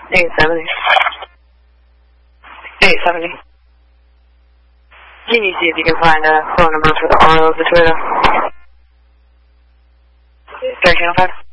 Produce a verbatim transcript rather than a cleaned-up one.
eight seventy. eight seventy. Can you see if you can find a phone number for the R O of the Toyota? thirteen oh five.